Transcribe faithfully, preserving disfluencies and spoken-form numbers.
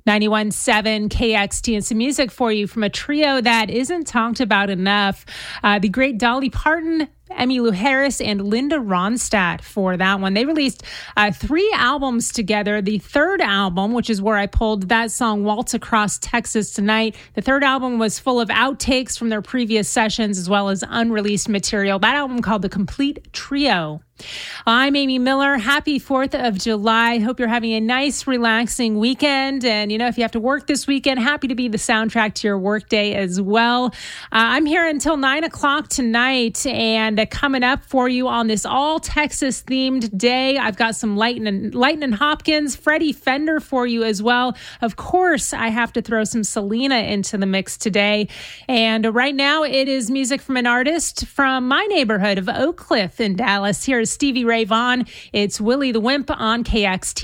ninety-one point seven K X T and some music for you from a trio that isn't talked about enough. Uh, the great Dolly Parton, Emmylou Harris, and Linda Ronstadt for that one. They released uh, three albums together. The third album, which is where I pulled that song, Waltz Across Texas Tonight. The third album was full of outtakes from their previous sessions as well as unreleased material. That album called The Complete Trio. I'm Amy Miller. Happy fourth of July. Hope you're having a nice, relaxing weekend. And, you know, if you have to work this weekend, happy to be the soundtrack to your workday as well. Uh, I'm here until nine o'clock tonight. And uh, coming up for you on this all-Texas themed day, I've got some Lightning, Lightning Hopkins, Freddie Fender for you as well. Of course, I have to throw some Selena into the mix today. And uh, right now, it is music from an artist from my neighborhood of Oak Cliff in Dallas. Here is Stevie Ray Vaughan. It's Willie the Wimp on K X T.